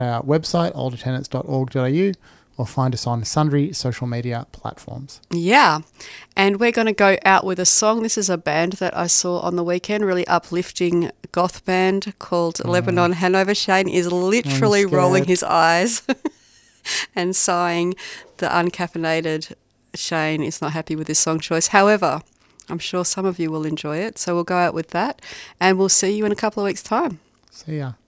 our website, oldertenants.org.au, or find us on sundry social media platforms. Yeah, and we're going to go out with a song. This is a band that I saw on the weekend, really uplifting goth band called Lebanon Hanover. Shane is literally rolling his eyes and sighing. The uncaffeinated Shane is not happy with this song choice. However, I'm sure some of you will enjoy it, so we'll go out with that, and we'll see you in a couple of weeks' time. See ya.